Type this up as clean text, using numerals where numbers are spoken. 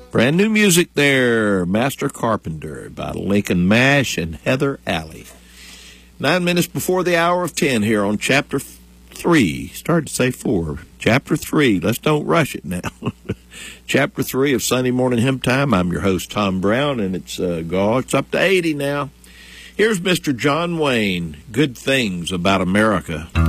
Brand new music there, Master Carpenter by Lincoln Mash and Heather Alley. 9 minutes before the hour of 10 here on Chapter 3. Started to say 4. Chapter 3. Let's don't rush it now. Chapter 3 of Sunday Morning Hymn Time. I'm your host, Tom Brown, and it's up to 80 now. Here's Mr. John Wayne, Good Things About America.